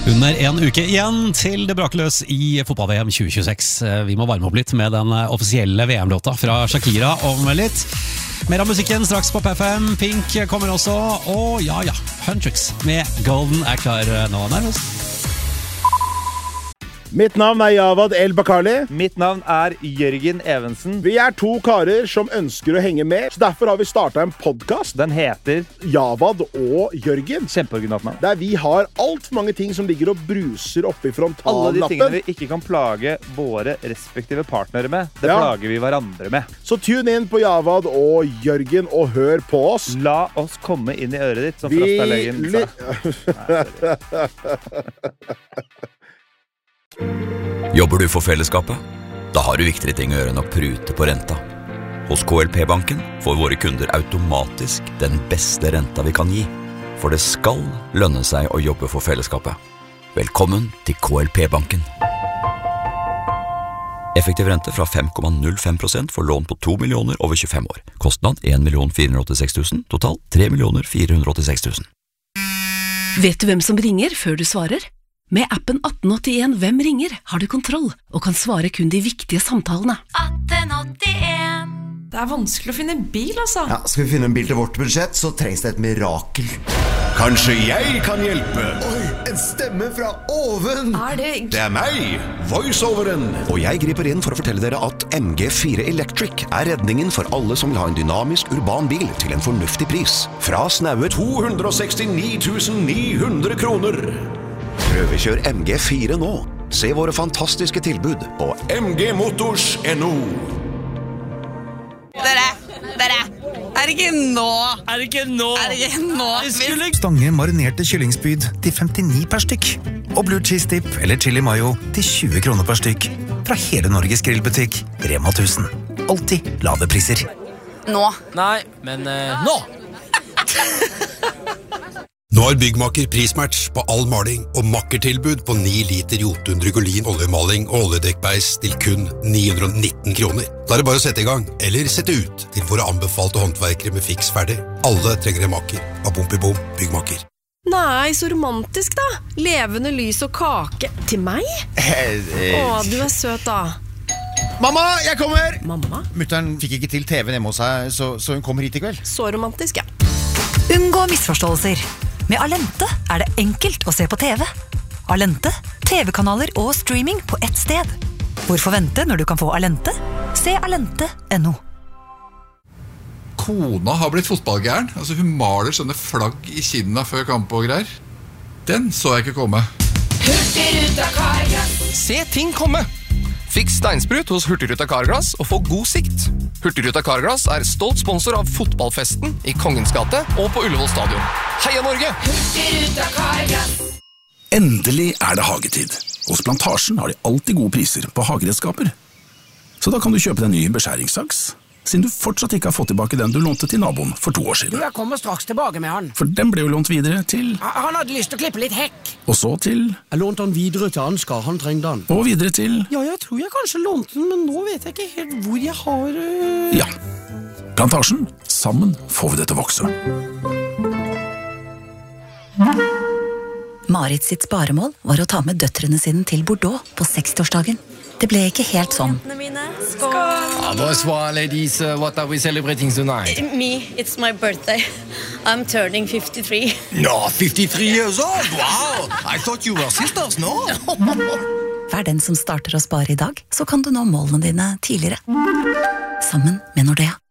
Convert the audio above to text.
Under en uke igjen til det braker løs i fotball-VM 2026. Vi må varme opp litt med den offisielle VM-låta fra Shakira om litt. Mer av musikken straks på P5. Pink kommer også, og ja, Huntrix med Golden er klar nå nærmest. Mitt navn er Javad El Bakali. Mitt navn er Jørgen Evensen. Vi er to karer som ønsker å henge med, så derfor har vi startet en podcast. Den heter Javad og Jørgen. Kjempeoriginalt navn. Der vi har alt for mange ting som ligger og bruser oppe i frontallappen. Alle de tingene vi ikke kan plage våre respektive partnere med, det plager vi hverandre med. Så tune inn på Javad og Jørgen og hør på oss. La oss komme inn i øret ditt, som Frostaløyen sa. Jobber du for fellesskapet? Da har du viktigere ting å gjøre enn å prute på renta. Hos KLP-banken får våre kunder automatisk den beste renta vi kan gi. For det skal lønne seg å jobbe for fellesskapet. Velkommen til KLP-banken. Effektiv rente fra 5,05% for lån på 2 millioner over 25 år. Kostnad 1.486 000, total 3.486 000. Vet du hvem som ringer før du svarer? Med appen 1881 Hvem ringer har du kontroll og kan svare kun de viktige samtalene. 1881. Det er vanskelig å finne bil, altså. Ja, skal vi finne en bil til vårt budsjett, så trengs det et mirakel. Kanskje jeg kan hjelpe? Oi, en stemme fra oven! Det er meg, voiceoveren. Og jeg griper inn for å fortelle dere at MG4 Electric er redningen for alle som vil ha en dynamisk urban bil til en fornuftig pris. Fra snaue 269 900 kroner. Prøvekjør MG4 nå. Se våre fantastiske tilbud på mgmotors.no. Dere, er det ikke nå? Stange marinerte kyllingspyd til 59 per stykk. Og blue cheese dip eller chili mayo til 20 kroner per stykk. Fra hele Norges grillbutikk, Rema 1000. Alltid lave priser. Nå. Nei, men nå! Nå har Byggmaker prismatch på all maling og makkertilbud på 9 liter Jotun Drygolin oljemaling og oljedekkbeis til kun 919 kroner. Da er det bare å sette i gang, eller sette ut til våre anbefalte håndverkere med fiks ferdig. Alle trenger en maker. Av Bom Byggmaker. Nei, så romantisk da. Levende lys og kake. Til meg? Å, du er søt da. Mamma, jeg kommer! Mamma? Mutteren fikk ikke til TV hjemme hos seg, så hun kommer hit i kveld. Så romantisk, ja. Unngå misforståelser. Med Alente er det enkelt å se på TV. Alente, TV-kanaler og streaming på ett sted. Hvorfor vente når du kan få Alente? Se alente.no. Kona har blitt fotballgæren. Altså, hun maler sånne flagg i kinna før kamp og greier. Den så jeg ikke komme. Hurtigruta Carglass. Se ting komme! Fiks steinsprut hos Hurtigruta Carglass og få god sikt. Hurtigruta Carglass er stolt sponsor av fotballfesten i Kongens gate og på Ullevål stadion. Heia Norge! Hurtigruta Carglass. Endelig er det hagetid. Hos Plantasjen har de alltid gode priser på hageredskaper. Så da kan du kjøpe deg en ny beskjæringssaks, siden du fortsatt ikke har fått tilbake den du lånte til naboen for 2 år siden. Jeg kommer straks tilbake med han. For den ble jo lånt videre til... Han hadde lyst til å klippe litt hekk. Og så til... Jeg lånte han videre til Ansgar, han trengte han. Og videre til... Ja, jeg tror jeg kanskje lånte den, men nå vet jeg ikke helt hvor jeg har... Ja. Plantasjen. Sammen får vi det til å vokse. Marit sitt sparemål var å ta med døtrene sine til Bordeaux på 60-årsdagen. Det ble ikke helt sånn. Bonsoir, ladies. What are we celebrating tonight? Me, it's my birthday. I'm turning 53. No, 53 years old? Wow! I thought you were sisters, no? Vær den som starter å spare i dag, så kan du nå målene dine tidligere. Sammen med Nordea.